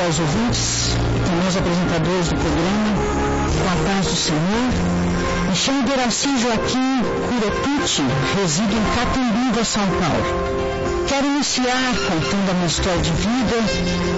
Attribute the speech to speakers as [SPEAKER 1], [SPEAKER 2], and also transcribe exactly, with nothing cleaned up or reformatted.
[SPEAKER 1] aos ouvintes e também aos apresentadores do programa, com a paz do Senhor. Me chamo Deraci Joaquim Curetucci, resido em Catanduva, São Paulo. Quero iniciar contando a minha história de vida,